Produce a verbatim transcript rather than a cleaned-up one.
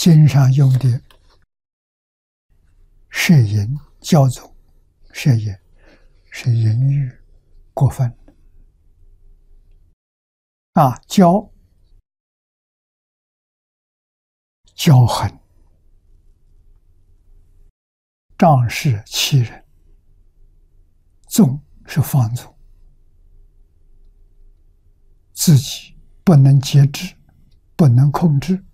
经上用的摄淫教宗，摄淫是淫欲过分啊，骄骄横，仗势欺人，纵是放纵，自己不能节制，不能控制，